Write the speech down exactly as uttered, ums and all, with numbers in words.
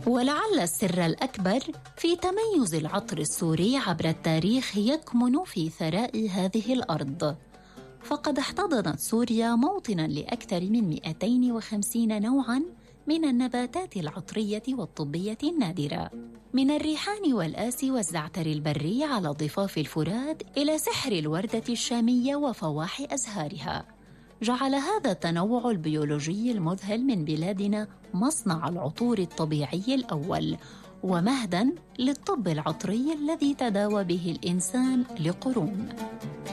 ولعل السر الأكبر في تميز العطر السوري عبر التاريخ يكمن في ثراء هذه الأرض، فقد احتضنت سوريا موطناً لأكثر من مئتين وخمسين نوعاً من النباتات العطرية والطبية النادرة، من الريحان والآسي والزعتر البري على ضفاف الفرات إلى سحر الوردة الشامية وفواح أزهارها. جعل هذا التنوع البيولوجي المذهل من بلادنا مصنع العطور الطبيعي الأول، ومهداً للطب العطري الذي تداوى به الإنسان لقرون.